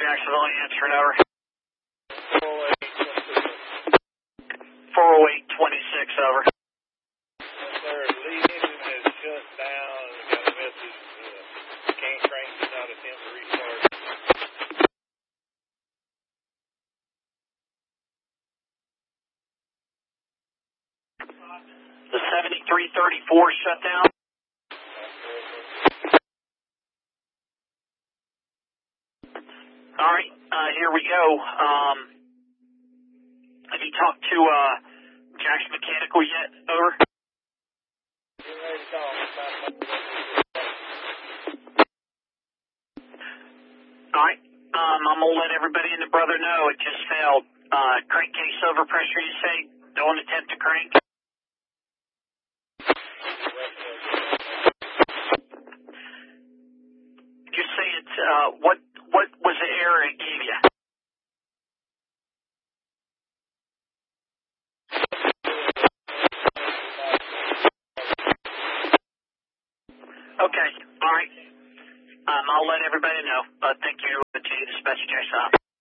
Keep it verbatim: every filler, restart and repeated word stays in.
Jacksonville, answering over. four oh eight twenty-six, over. Sir, lead engine has shut down. We got a message. Uh, can't crank, do not attempt to restart. The seventy-three thirty-four shut down. All right, uh, here we go. Um, have you talked to uh, Jackson Mechanical yet? Over. Getting ready to call. All right, um, I'm gonna let everybody in the brother know it just failed. Uh, crankcase overpressure, you say? Don't attempt to crank. Just say it's uh, what what was the error it gave you? Okay, all right. Um, I'll let everybody know. Uh, thank you, uh, to dispatch Jackson.